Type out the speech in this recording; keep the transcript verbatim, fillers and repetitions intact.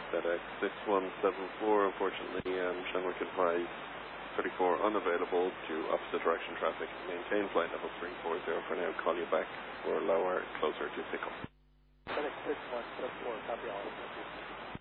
FedEx six one seven four, unfortunately, um, Shenwick advised thirty-four unavailable to opposite direction traffic. Maintain flight level three four zero for now. Call you back for lower, closer to pick up. FedEx six one seven four, copy all.